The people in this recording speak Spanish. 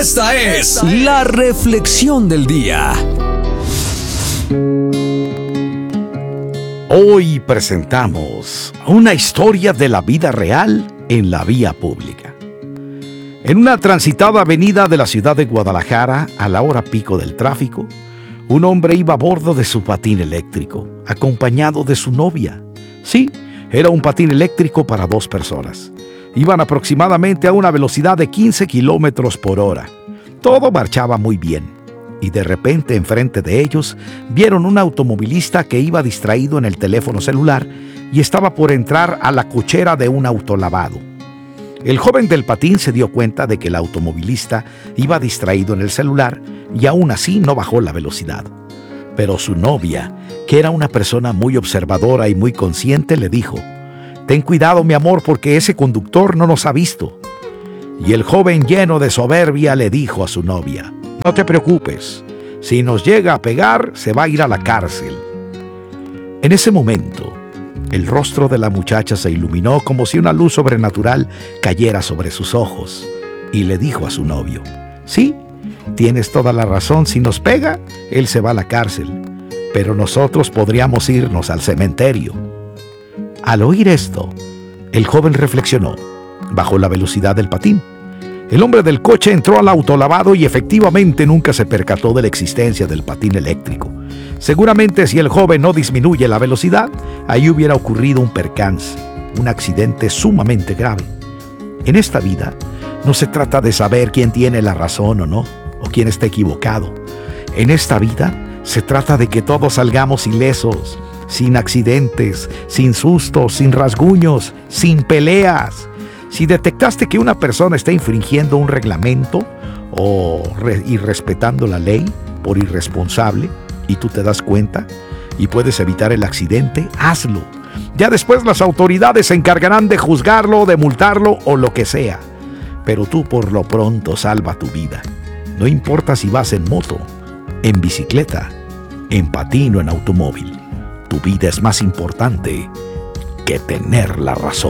Esta es la reflexión del día. Hoy presentamos una historia de la vida real en la vía pública. En una transitada avenida de la ciudad de Guadalajara, a la hora pico del tráfico, un hombre iba a bordo de su patín eléctrico, acompañado de su novia. Sí, era un patín eléctrico para 2 personas. Iban aproximadamente a una velocidad de 15 kilómetros por hora. Todo marchaba muy bien. Y de repente, enfrente de ellos, vieron un automovilista que iba distraído en el teléfono celular y estaba por entrar a la cochera de un autolavado. El joven del patín se dio cuenta de que el automovilista iba distraído en el celular y aún así no bajó la velocidad. Pero su novia, que era una persona muy observadora y muy consciente, le dijo: «Ten cuidado, mi amor, porque ese conductor no nos ha visto». Y el joven, lleno de soberbia, le dijo a su novia: «No te preocupes, si nos llega a pegar, se va a ir a la cárcel». En ese momento, el rostro de la muchacha se iluminó como si una luz sobrenatural cayera sobre sus ojos, y le dijo a su novio: «Sí, tienes toda la razón, si nos pega, él se va a la cárcel, pero nosotros podríamos irnos al cementerio». Al oír esto, el joven reflexionó, bajó la velocidad del patín. El hombre del coche entró al autolavado y efectivamente nunca se percató de la existencia del patín eléctrico. Seguramente si el joven no disminuye la velocidad, ahí hubiera ocurrido un percance, un accidente sumamente grave. En esta vida, no se trata de saber quién tiene la razón o no, o quién está equivocado. En esta vida, se trata de que todos salgamos ilesos, sin accidentes, sin sustos, sin rasguños, sin peleas. Si detectaste que una persona está infringiendo un reglamento o irrespetando la ley por irresponsable y tú te das cuenta y puedes evitar el accidente, hazlo. Ya después las autoridades se encargarán de juzgarlo, de multarlo o lo que sea. Pero tú por lo pronto salva tu vida. No importa si vas en moto, en bicicleta, en patín o en automóvil. Tu vida es más importante que tener la razón.